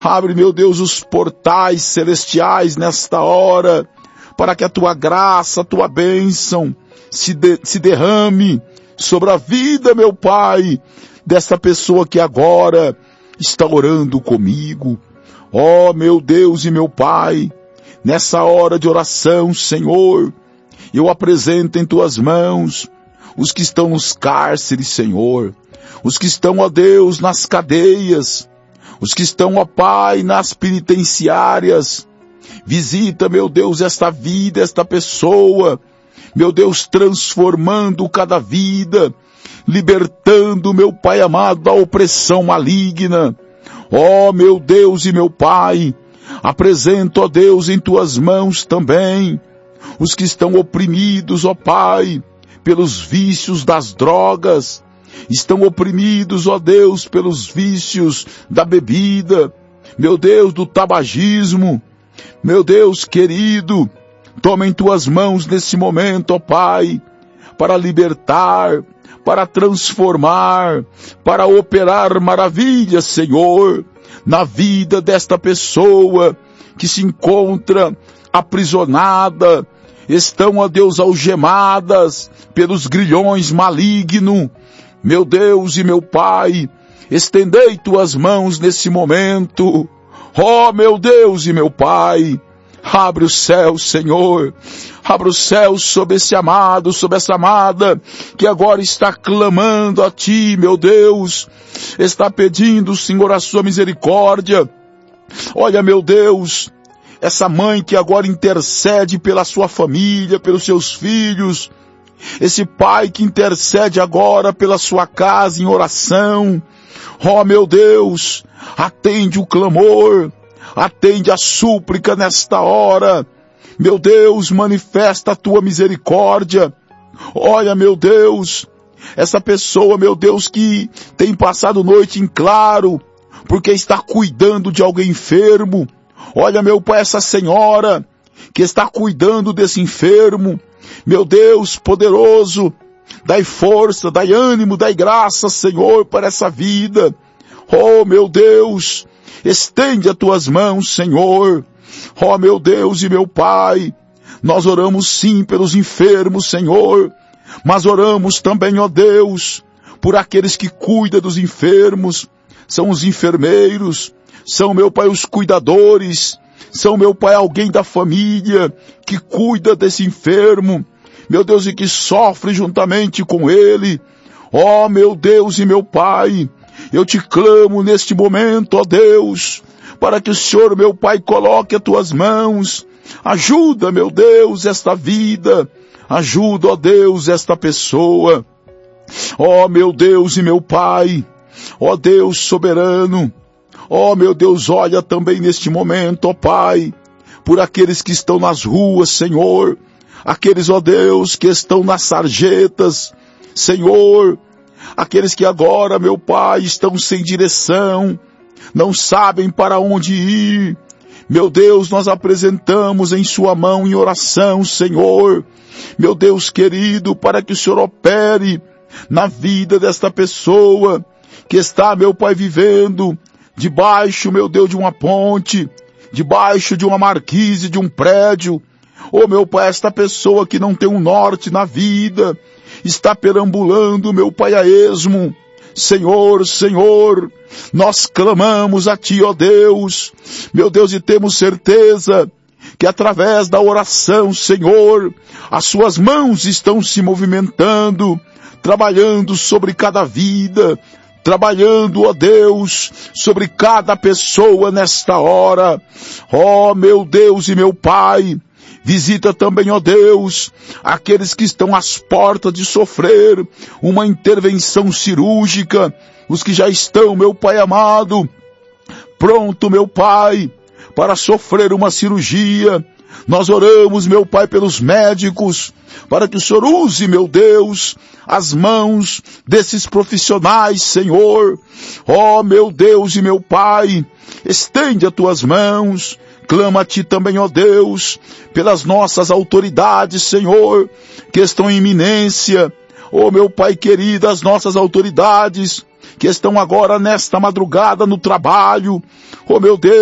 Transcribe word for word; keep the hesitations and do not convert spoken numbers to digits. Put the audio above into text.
Abre, meu Deus, os portais celestiais nesta hora, para que a tua graça, a tua bênção se, de, se derrame sobre a vida, meu Pai, desta pessoa que agora está orando comigo. Ó, meu Deus e meu Pai, nessa hora de oração, Senhor, eu apresento em tuas mãos os que estão nos cárceres, Senhor, os que estão, ó Deus, nas cadeias, os que estão, ó Pai, nas penitenciárias. Visita, meu Deus, esta vida, esta pessoa, meu Deus, transformando cada vida, libertando, meu Pai amado, da opressão maligna. Ó, meu Deus e meu Pai, apresento, ó Deus, em tuas mãos também os que estão oprimidos, ó Pai, pelos vícios das drogas, estão oprimidos, ó Deus, pelos vícios da bebida, meu Deus, do tabagismo. Meu Deus querido, toma em tuas mãos nesse momento, ó Pai, para libertar, para transformar, para operar maravilhas, Senhor, na vida desta pessoa que se encontra aprisionada, estão, ó Deus, algemadas pelos grilhões malignos. Meu Deus e meu Pai, estendei tuas mãos nesse momento. Ó, meu Deus e meu Pai, abre o céu, Senhor, abre o céu sobre esse amado, sobre essa amada, que agora está clamando a Ti, meu Deus, está pedindo, Senhor, a Sua misericórdia. Olha, meu Deus, essa mãe que agora intercede pela sua família, pelos seus filhos, esse pai que intercede agora pela sua casa em oração. Ó, meu Deus, atende o clamor, atende a súplica nesta hora. Meu Deus, manifesta a tua misericórdia. Olha, meu Deus, essa pessoa, meu Deus, que tem passado noite em claro, porque está cuidando de alguém enfermo. Olha, meu Pai, essa senhora que está cuidando desse enfermo. Meu Deus poderoso, dai força, dai ânimo, dai graça, Senhor, para essa vida. Oh, meu Deus, estende as tuas mãos, Senhor. Oh, meu Deus e meu Pai, nós oramos sim pelos enfermos, Senhor, mas oramos também, ó Deus, por aqueles que cuidam dos enfermos. São os enfermeiros, são, meu Pai, os cuidadores, são, meu Pai, alguém da família que cuida desse enfermo, meu Deus, e que sofre juntamente com ele. Ó, meu Deus e meu Pai, eu te clamo neste momento, ó Deus, para que o Senhor, meu Pai, coloque as tuas mãos. Ajuda, meu Deus, esta vida. Ajuda, ó Deus, esta pessoa. Ó, meu Deus e meu Pai, ó Deus soberano, ó meu Deus, olha também neste momento, ó Pai, por aqueles que estão nas ruas, Senhor, aqueles, ó Deus, que estão nas sarjetas, Senhor, aqueles que agora, meu Pai, estão sem direção, não sabem para onde ir. Meu Deus, nós apresentamos em sua mão em oração, Senhor, meu Deus querido, para que o Senhor opere na vida desta pessoa que está, meu Pai, vivendo debaixo, meu Deus, de uma ponte, debaixo de uma marquise, de um prédio. Oh, meu Pai, esta pessoa que não tem um norte na vida, está perambulando, meu Pai, a esmo. Senhor, Senhor, nós clamamos a Ti, ó Deus, meu Deus, e temos certeza que através da oração, Senhor, as Suas mãos estão se movimentando, trabalhando sobre cada vida, trabalhando, ó Deus, sobre cada pessoa nesta hora. Ó, meu Deus e meu Pai, visita também, ó Deus, aqueles que estão às portas de sofrer uma intervenção cirúrgica, os que já estão, meu Pai amado, pronto, meu Pai, para sofrer uma cirurgia. Nós oramos, meu Pai, pelos médicos, para que o Senhor use, meu Deus, as mãos desses profissionais, Senhor. Ó, meu Deus e meu Pai, estende as tuas mãos. Clama a Ti também, ó Deus, pelas nossas autoridades, Senhor, que estão em iminência. Ó, meu Pai querido, as nossas autoridades que estão agora nesta madrugada no trabalho. Oh meu Deus,